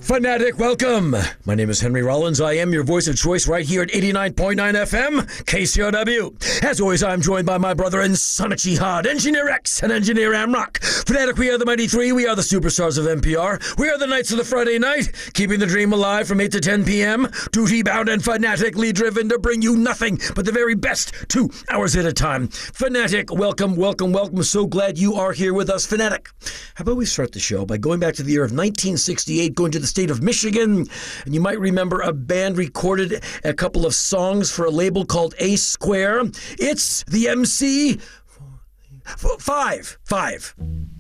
Fanatic, welcome. My name is Henry Rollins. I am your voice of choice right here at 89.9 FM, KCRW. As always, I'm joined by my brother and son of Jihad, Engineer X and Engineer Amrock. Fanatic, we are the Mighty Three. We are the superstars of NPR. We are the Knights of the Friday Night, keeping the dream alive from 8 to 10 p.m. Duty-bound and fanatically driven to bring you nothing but the very best 2 hours at a time. Fanatic, welcome, welcome, welcome. So glad you are here with us. Fanatic, how about we start the show by going back to the year of 1968, going to the state of Michigan, and you might remember a band recorded a couple of songs for a label called A Square. It's the MC5.